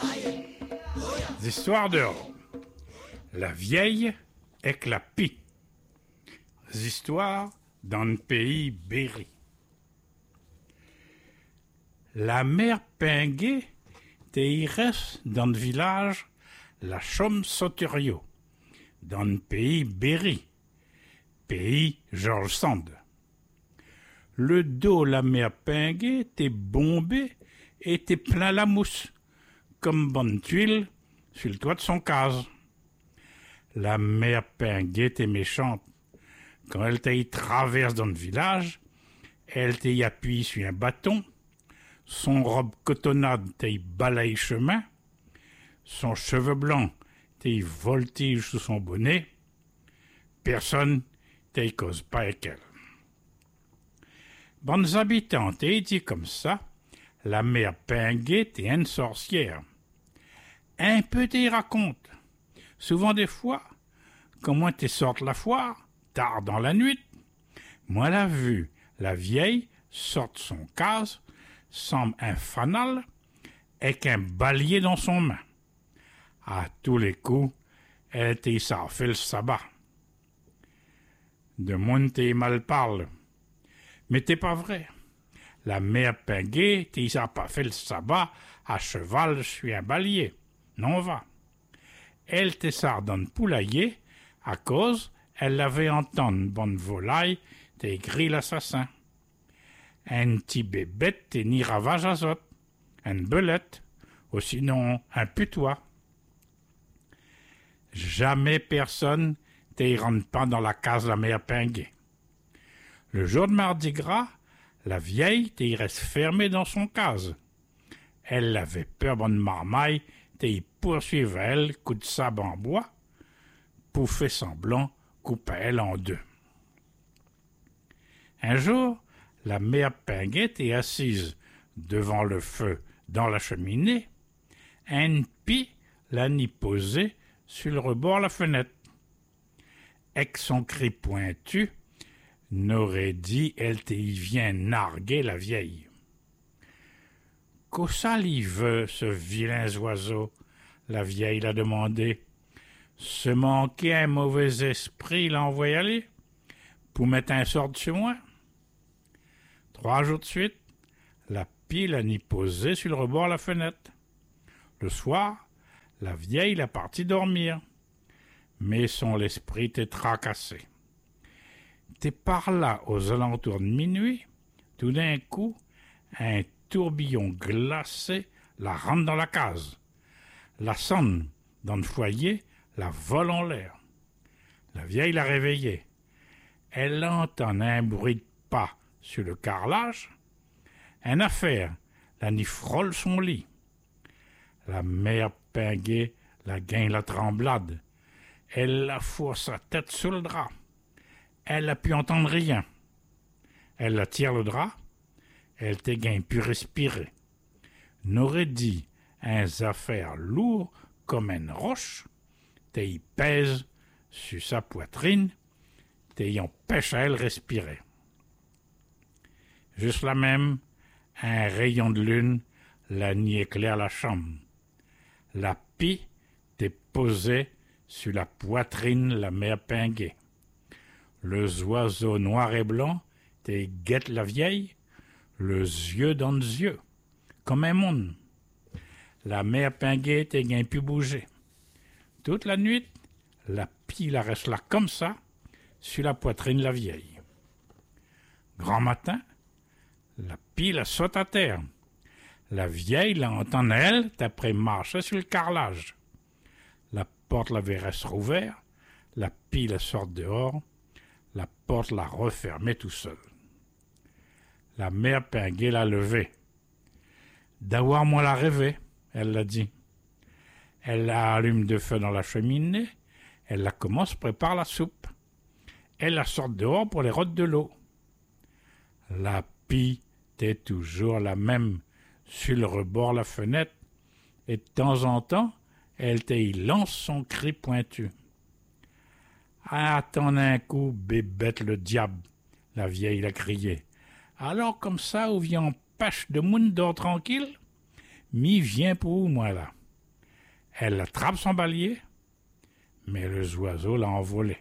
Histoires dehors. La vieille avec la pie. Histoires dans le pays Berry. La mère Pinguet reste dans le village la Chaume-Sauterio, dans le pays Berry, pays George Sand. Le dos la mère Pinguet était bombé et était plein la mousse, comme bonne tuile sur le toit de son case. La mère Pinguet était méchante. Quand elle t'y traverse dans le village, elle t'y appuie sur un bâton, son robe cotonnade t'y balaye chemin, son cheveu blanc t'y voltige sous son bonnet, personne t'y cause pas avec elle. Bonnes habitantes t'y dit comme ça, la mère Pinguet est une sorcière. Un peu t'y raconte, souvent des fois, comment t'y sortent la foire, tard dans la nuit. Moi l'a vu, la vieille sorte son case, semble un fanal, avec un balai dans son main. À tous les coups, elle t'y ça fait le sabbat. De monde t'y mal parle. Mais t'es pas vrai. La mère Pinguet t'y ça pas fait le sabbat à cheval sur un balai. Non va. Elle t'y ça dans le poulailler à cause elle l'avait entendu bonne volaille t'y gris l'assassin. Un petit bébête t'y ni ravage azote. Une belette, ou sinon un putois. Jamais personne t'y rentre pas dans la case de la mère Pinguet. Le jour de Mardi Gras, la vieille t'y reste fermée dans son case. Elle avait peur bonne marmaille t'y poursuivre elle, coup de sabre en bois, pour faire semblant couper elle en deux. Un jour, la mère Pinguet est assise devant le feu dans la cheminée, un pie l'a ni posé sur le rebord de la fenêtre. Avec son cri pointu, n'aurait dit elle t'y vient narguer la vieille. Qu'au ça l'y veut, ce vilain oiseau, la vieille l'a demandé. Se manquer un mauvais esprit l'a envoyé aller, pour mettre un sort sur moi. 3 jours de suite, la pie l'a ni posé sur le rebord de la fenêtre. Le soir, la vieille l'a partie dormir, mais son esprit était tracassé. T'es par là aux alentours de minuit, tout d'un coup, un tourbillon glacé la rentre dans la case. La sonne dans le foyer la vole en l'air. La vieille l'a réveillée. Elle entend un bruit de pas sur le carrelage. Un affaire la ni frôle son lit. La mère Pinguet la gagne la tremblade. Elle la fourre sa tête sous le drap. Elle n'a pu entendre rien. Elle la tire le drap. Elle te gagne pu respirer. N'aurait dit un affaire lourd comme une roche, t'y pèse sur sa poitrine, t'ayant empêche à elle respirer. Juste là même, un rayon de lune la ni éclaire la chambre. La pie t'est posée sur la poitrine la mère Pinguet. Le oiseau noir et blanc t'est guette la vieille, le yeux dans les yeux, comme un monde. La mère Pinguet t'est gain pu bouger. Toute la nuit, la pie la reste là comme ça, sur la poitrine de la vieille. Grand matin, la pie la saute à terre. La vieille la entend elle, d'après marcher sur le carrelage. La porte l'avait reste rouverte, la pie la sort dehors, la porte la refermait tout seul. La mère Pinguet l'a levée. D'avoir moi la rêvé, elle l'a dit. Elle la allume de feu dans la cheminée, elle la commence prépare la soupe. Elle la sort dehors pour les rôtes de l'eau. La pie était toujours la même, sur le rebord de la fenêtre, et de temps en temps, elle te lance son cri pointu. Attends un coup, bébête le diable, la vieille l'a crié. Alors comme ça, ou vient pêche de monde dort tranquille? Mi vient pour où, moi, là? Elle attrape son balai, mais le oiseau l'a envolé.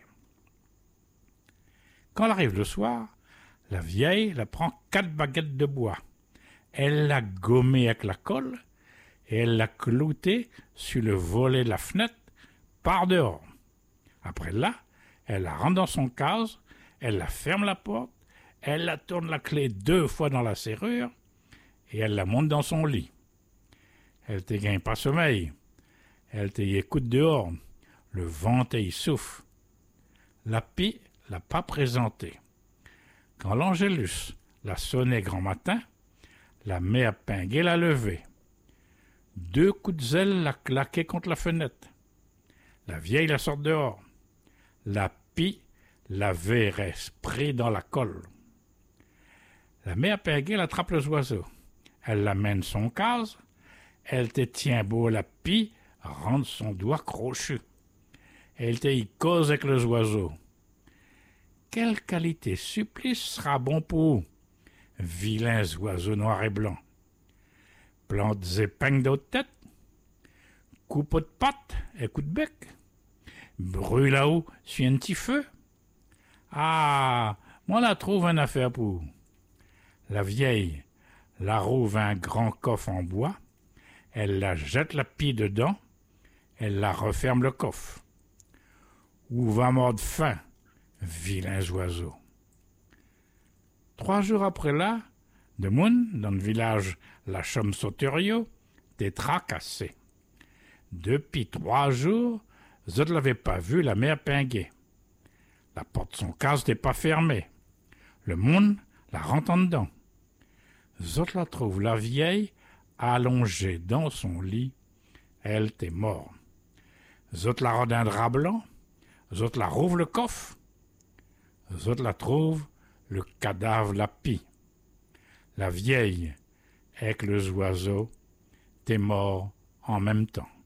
Quand elle arrive le soir, la vieille la prend 4 baguettes de bois. Elle l'a gommée avec la colle et elle l'a cloutée sur le volet de la fenêtre par dehors. Après là, elle la rentre dans son case, elle la ferme la porte, elle la tourne la clé 2 fois dans la serrure et elle la monte dans son lit. Elle te gagne pas sommeil. Elle te y écoute dehors. Le vent te y souffle. La pie l'a pas présentée. Quand l'Angélus l'a sonné grand matin, la mère Pinguet l'a levé. 2 coups de zèle l'a claqué contre la fenêtre. La vieille la sort dehors. La pie l'avait pris dans la colle. La mère Pinguet attrape les oiseaux. Elle l'amène son case. Elle te tient beau la pie, rentre son doigt crochu. Elle te y cause avec les oiseaux. Quelle qualité supplice sera bon pour vous, vilains oiseaux noirs et blancs. Plantes épingles de tête, coupeaux de pattes et coups de bec, brûle là-haut sur un petit feu. Ah, moi la trouve une affaire pour vous. La vieille la rouvre un grand coffre en bois, elle la jette la pie dedans, elle la referme le coffre. Ou va mordre faim, vilains oiseaux. 3 jours après là, de Moun, dans le village La Chaume-Sauterio, t'es tracassé. Depuis 3 jours, je ne l'avais pas vu la mère Pinguet. La porte de son case n'était pas fermée. Le monde la rentre en dedans. Zot la trouve la vieille allongée dans son lit. Elle t'est morte. Zot la rôde un drap blanc. Zot la rouvre le coffre. Zot la trouve le cadavre la pie. La vieille avec les oiseaux t'est mort en même temps.